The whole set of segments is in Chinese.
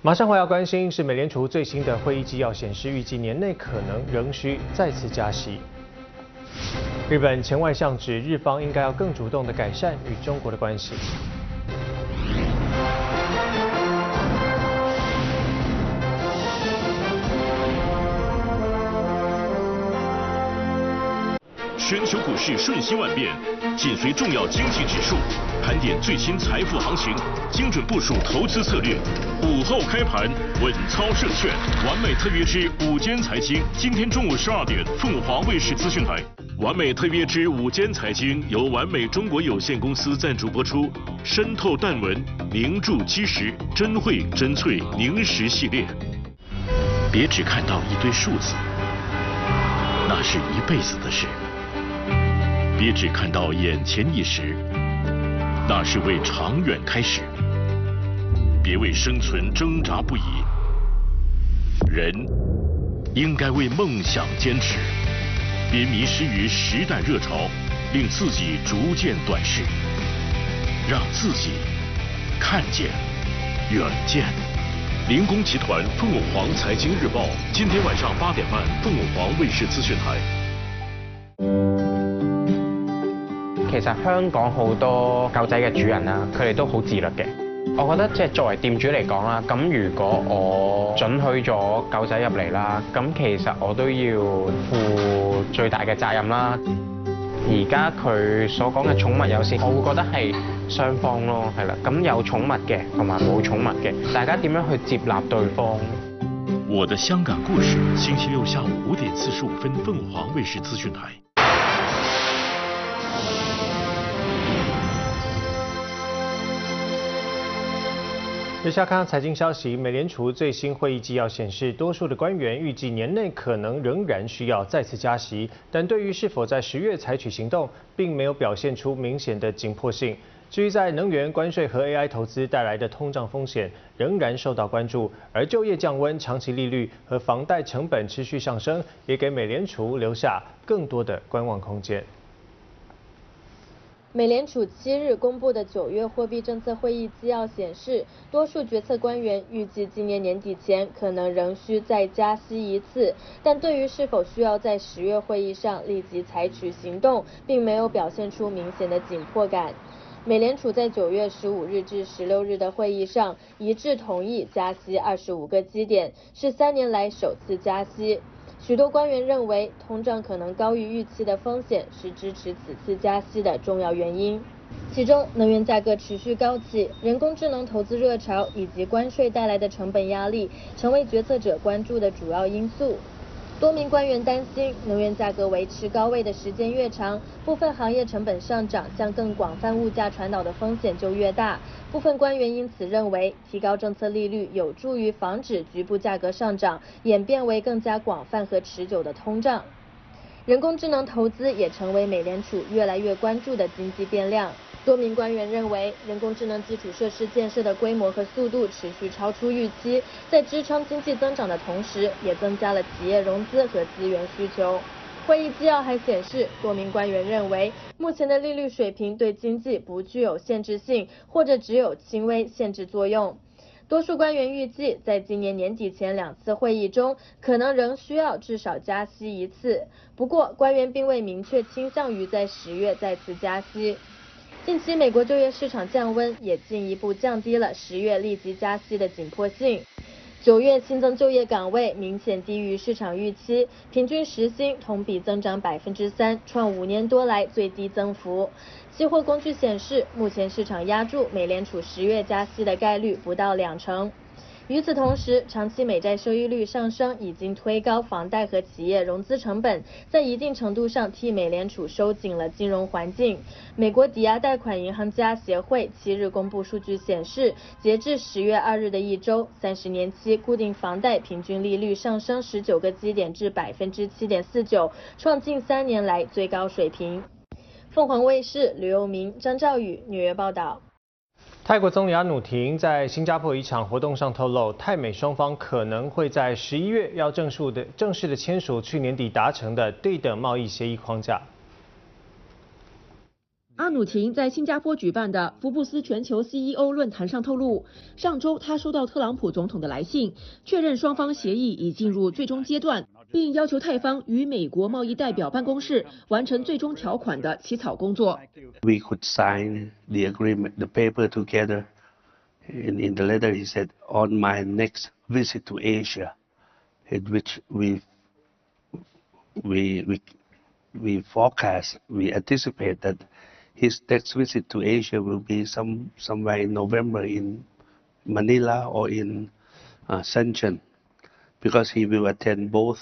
马上我要关心是美联储最新的会议纪要显示，预计年内可能仍需再次加息。日本前外相指日方应该要更主动地改善与中国的关系。 全球股市瞬息万变，紧随重要经济指数，盘点最新财富行情，精准部署投资策略。午后开盘，稳操胜券。完美特约之午间财经，今天中午12点，凤凰卫视资讯台。完美特约之午间财经由完美中国有限公司赞助播出，深透淡文，凝铸基石，真慧真萃凝实系列。别只看到一堆数字，那是一辈子的事。别只看到眼前一时，那是为长远开始。别为生存挣扎不已，人应该为梦想坚持。别迷失于时代热潮，令自己逐渐短视，让自己看见远见。灵工集团凤凰财经日报，今天晚上8点半，凤凰卫視資訊台。 其實香港好多狗仔嘅主人啦，佢哋都好自律嘅。我覺得即係作為店主嚟講啦，咁如果我准許咗狗仔入嚟啦，咁其實我都要負最大嘅責任啦。而家佢所講嘅寵物友善，我會覺得係雙方咯，係啦。咁有寵物嘅同埋冇寵物嘅，大家點樣去接納對方？ 我的香港故事，星期六下午5點45分，鳳凰衛視資訊台。 日下看财经消息，美联储最新会议纪要显示，多数的官员预计年内可能仍然需要再次加息，但对于是否在10月采取行动，并没有表现出明显的紧迫性。至于在能源、关税和 AI 投资带来的通胀风险，仍然受到关注，而就业降温、长期利率和房贷成本持续上升，也给美联储留下更多的观望空间。 美联储7日公布的9月货币政策会议纪要显示，多数决策官员预计今年年底前可能仍需再加息一次，但对于是否需要在10月会议上立即采取行动，并没有表现出明显的紧迫感。美联储在9月15日至16日的会议上一致同意加息25个基点，是3年来首次加息。许多官员认为，通胀可能高于预期的风险是支持此次加息的重要原因。其中，能源价格持续高企、人工智能投资热潮以及关税带来的成本压力，成为决策者关注的主要因素。多名官员担心，能源价格维持高位的时间越长，部分行业成本上涨向更广泛物价传导的风险就越大。部分官员因此认为，提高政策利率有助于防止局部价格上涨演变为更加广泛和持久的通胀。人工智能投资也成为美联储越来越关注的经济变量。多名官员认为，人工智能基础设施建设的规模和速度持续超出预期，在支撑经济增长的同时，也增加了企业融资和资源需求。会议纪要还显示，多名官员认为，目前的利率水平对经济不具有限制性，或者只有轻微限制作用。多数官员预计，在今年年底前2次会议中，可能仍需要至少加息一次。不过，官员并未明确倾向于在10月再次加息。近期美国就业市场降温，也进一步降低了10月立即加息的紧迫性。9月新增就业岗位明显低于市场预期，平均时薪同比增长3%，创5年多来最低增幅。期货工具显示，目前市场押注美联储10月加息的概率不到2%。与此同时，长期美债收益率上升已经推高房贷和企业融资成本，在一定程度上替美联储收紧了金融环境。美国抵押贷款银行家协会7日公布数据显示，截至10月2日的一周，30年期固定房贷平均利率上升19个基点至7.49%，创近3年来最高水平。凤凰卫视吕佑明、张兆宇纽约报道。 泰国总理阿努廷在新加坡一场活动上透露，泰美双方可能会在11月要正式的签署去年底达成的对等贸易协议框架。 阿努廷在新加坡举办的福布斯全球 CEO 论坛上透露，上周他收到特朗普总统的来信，确认双方协议已进入最终阶段，并要求泰方与美国贸易代表办公室完成最终条款的起草工作。 We could sign the agreement, the paper together. In the letter, he said, "On my next visit to Asia, in which we forecast, we anticipate that his next visit to Asia will be somewhere in November in Manila or in Shenzhen, because he will attend both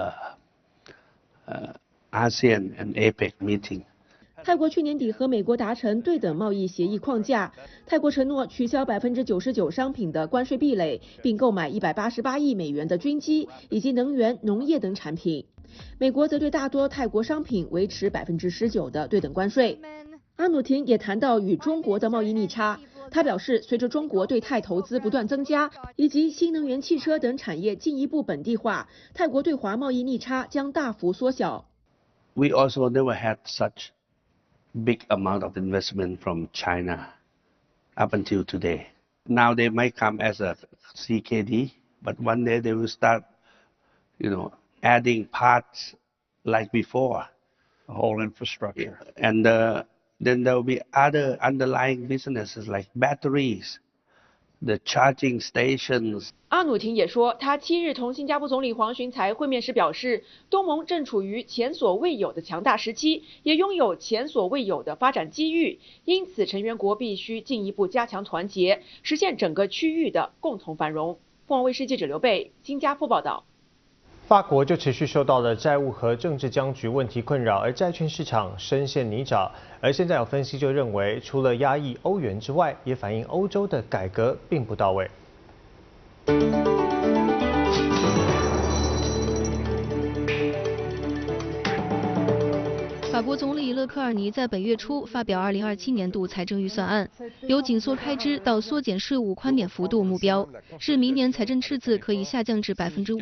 ASEAN and APEC meeting." 泰国去年底和美国达成对等贸易协议框架，泰国承诺取消99%商品的关税壁垒，并购买188亿美元的军机以及能源、农业等产品。美国则对大多泰国商品维持19%的对等关税。阿努廷也谈到与中国的贸易逆差，他表示，随着中国对泰投资不断增加，以及新能源汽车等产业进一步本地化，泰国对华贸易逆差将大幅缩小。 We also never had such big amount of investment from China up until today. Now they might come as a CKD, but one day they will start, adding parts like before. The whole infrastructure. And then there will be other underlying businesses like batteries, the charging stations. 阿努廷也说，他7日同新加坡总理黄循财会面时表示，东盟正处于前所未有的强大时期，也拥有前所未有的发展机遇，因此成员国必须进一步加强团结，实现整个区域的共同繁荣。凤凰卫视记者刘贝，新加坡报道。 法国就持续受到了债务和政治僵局问题困扰，而债券市场深陷泥沼。而现在有分析就认为，除了压抑欧元之外，也反映欧洲的改革并不到位。 法国总理勒科尔尼在本月初发表2027年度财政预算案，由紧缩开支到缩减税务宽免幅度目标，是明年财政赤字可以下降至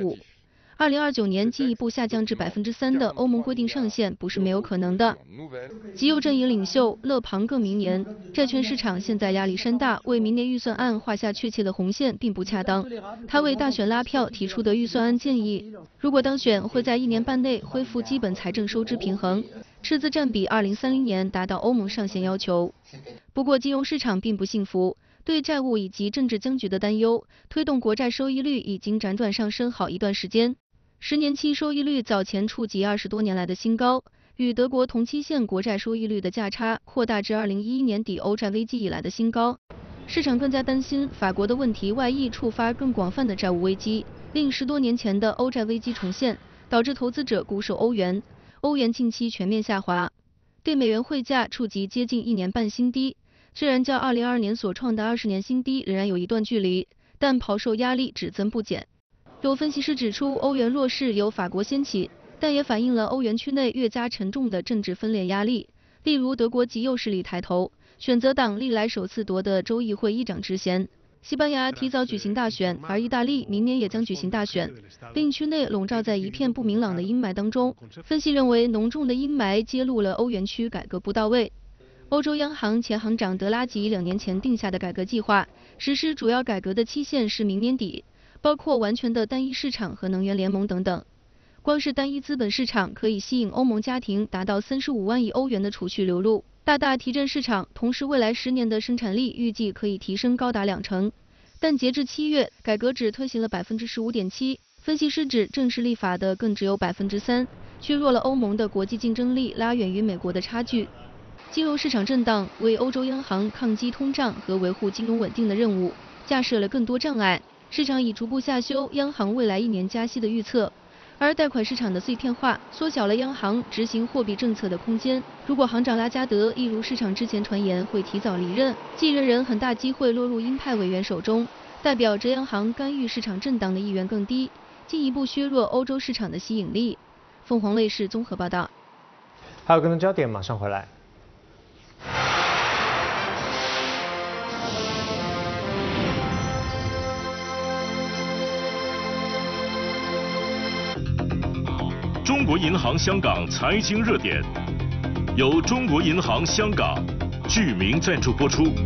5%。2029年进一步下降至3%的欧盟规定上限不是没有可能的。极右阵营领袖勒庞更明言，债券市场现在压力山大，为明年预算案画下确切的红线并不恰当。他为大选拉票提出的预算案建议，如果当选，会在1年半内恢复基本财政收支平衡，赤字占比2030年达到欧盟上限要求。不过金融市场并不信服。对债务以及政治僵局的担忧，推动国债收益率已经辗转上升好一段时间。10年期收益率早前触及20多年来的新高，与德国同期限国债收益率的价差扩大至2011年底欧债危机以来的新高。市场更加担心法国的问题外溢触发更广泛的债务危机，令10多年前的欧债危机重现，导致投资者固守欧元，欧元近期全面下滑，对美元汇价触及接近1年半新低。虽然较2022年所创的20年新低仍然有一段距离，但抛售压力只增不减。有分析师指出，欧元弱势由法国掀起，但也反映了欧元区内越加沉重的政治分裂压力。例如，德国极右势力抬头，选择党历来首次夺得州议会议长职衔。西班牙提早举行大选，而意大利明年也将举行大选，令区内笼罩在一片不明朗的阴霾当中。分析认为，浓重的阴霾揭露了欧元区改革不到位。欧洲央行前行长德拉吉2年前定下的改革计划，实施主要改革的期限是明年底，包括完全的单一市场和能源联盟等等。光是单一资本市场可以吸引欧盟家庭达到35万亿欧元的储蓄流入，大大提振市场。同时，未来10年的生产力预计可以提升高达20%。但截至7月，改革只推行了15.7%。分析师指，正式立法的更只有3%，削弱了欧盟的国际竞争力，拉远与美国的差距。金融市场震荡为欧洲央行抗击通胀和维护金融稳定的任务架设了更多障碍，市场已逐步下修央行未来1年加息的预测，而贷款市场的碎片化缩小了央行执行货币政策的空间。如果行长拉加德一如市场之前传言会提早离任，继任人很大机会落入鹰派委员手中，代表着央行干预市场震荡的意愿更低，进一步削弱欧洲市场的吸引力。凤凰卫视综合报道。 还有更多焦点，马上回来。 中国银行香港财经热点。 由中国银行香港巨名赞助播出。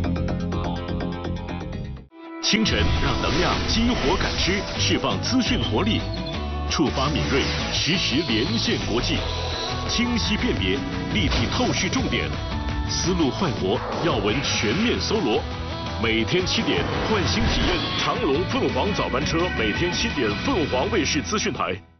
清晨让能量激活感知，释放资讯活力，触发敏锐，实时连线国际，清晰辨别，立体透视重点，思路焕活，要闻全面搜罗。每天7点，换新体验长隆凤凰早班车，每天7点，凤凰卫视资讯台。